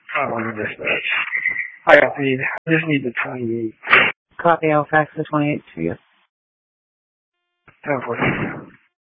On dispatch. I just need the 28. Copy, I'll fax the 28 to you. 10-4.